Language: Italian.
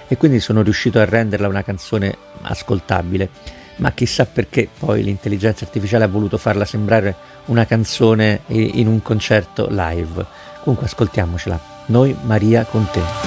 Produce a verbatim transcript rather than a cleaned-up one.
e quindi sono riuscito a renderla una canzone ascoltabile, ma chissà perché poi l'intelligenza artificiale ha voluto farla sembrare una canzone in un concerto live. Comunque ascoltiamocela, Noi Maria con te.